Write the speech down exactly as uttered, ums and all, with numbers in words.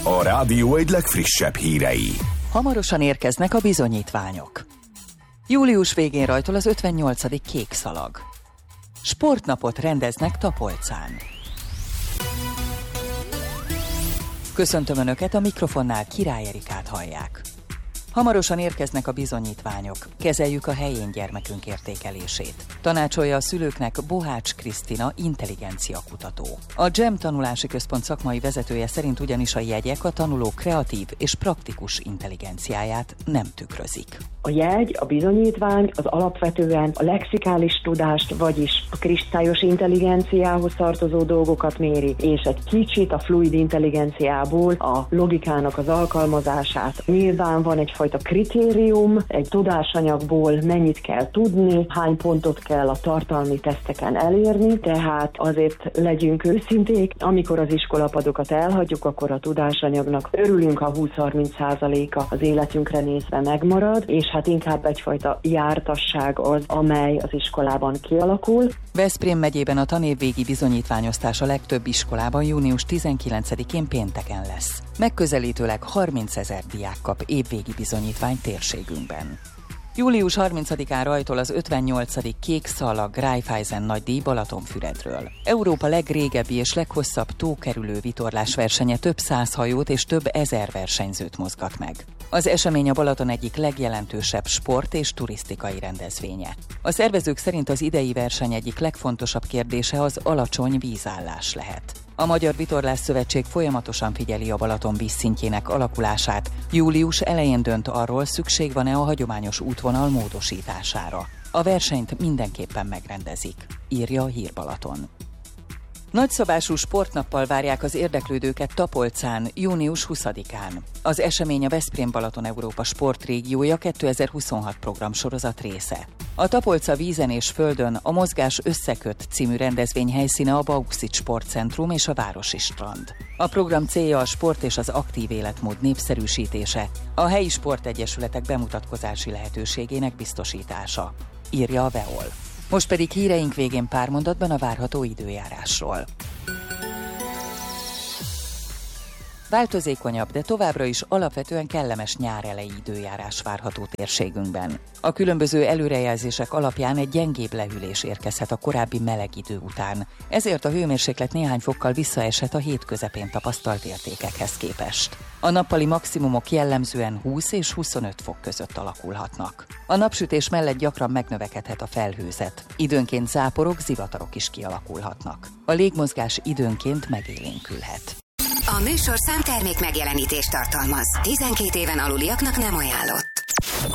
A rádió egy legfrissebb hírei. Hamarosan érkeznek a bizonyítványok. Július végén rajtol az ötvennyolcadik kék szalag. Sportnapot rendeznek Tapolcán. Köszöntöm Önöket, a mikrofonnál Király Erikát hallják. Hamarosan érkeznek a bizonyítványok, kezeljük a helyén gyermekünk értékelését. Tanácsolja a szülőknek Bohács Krisztina, intelligencia kutató. A dzsem tanulási központ szakmai vezetője szerint ugyanis a jegyek a tanuló kreatív és praktikus intelligenciáját nem tükrözik. A jegy, a bizonyítvány az alapvetően a lexikális tudást, vagyis a kristályos intelligenciához tartozó dolgokat méri, és egy kicsit a fluid intelligenciából a logikának az alkalmazását. Nyilván van egyfajta kritérium, egy tudásanyagból mennyit kell tudni, hány pontot kell a tartalmi teszteken elérni, tehát azért legyünk őszinték, amikor az iskolapadokat elhagyjuk, akkor a tudásanyagnak örülünk, ha húsz-harminc százaléka az életünkre nézve megmarad, és hát inkább egyfajta jártasság az, amely az iskolában kialakul. Veszprém megyében a tanévvégi bizonyítványosztás a legtöbb iskolában június tizenkilencedikén pénteken lesz. Megközelítőleg harmincezer diák kap évvégi bizonyítvány térségünkben. július harmincadikán rajtol az ötvennyolcadik kék szalag Raiffeisen nagydíj Balatonfüredről. Európa legrégebbi és leghosszabb tókerülő vitorlás versenye több száz hajót és több ezer versenyzőt mozgat meg. Az esemény a Balaton egyik legjelentősebb sport- és turisztikai rendezvénye. A szervezők szerint az idei verseny egyik legfontosabb kérdése az alacsony vízállás lehet. A Magyar Vitorlás Szövetség folyamatosan figyeli a Balaton vízszintjének alakulását. Július elején dönt arról, szükség van-e a hagyományos útvonal módosítására. A versenyt mindenképpen megrendezik, írja a Hír Balaton. Nagyszabású sportnappal várják az érdeklődőket Tapolcán június huszadikán. Az esemény a Veszprém-Balaton Európa sportrégiója kétezer-huszonhat programsorozat része. A Tapolca vízen és földön a Mozgás összeköt című rendezvény helyszíne a Bauxit Sportcentrum és a Városi Strand. A program célja a sport és az aktív életmód népszerűsítése, a helyi sportegyesületek bemutatkozási lehetőségének biztosítása, írja a Veol. Most pedig híreink végén pár mondatban a várható időjárásról. Változékonyabb, de továbbra is alapvetően kellemes nyárelejé időjárás várható térségünkben. A különböző előrejelzések alapján egy gyengébb lehűlés érkezhet a korábbi meleg idő után, ezért a hőmérséklet néhány fokkal visszaeshet a hét közepén tapasztalt értékekhez képest. A nappali maximumok jellemzően húsz és huszonöt fok között alakulhatnak. A napsütés mellett gyakran megnövekedhet a felhőzet. Időnként záporok, zivatarok is kialakulhatnak. A légmozgás időnként megélénkülhet. A műsorszám termék megjelenítést tartalmaz. tizenkét éven aluliaknak nem ajánlott.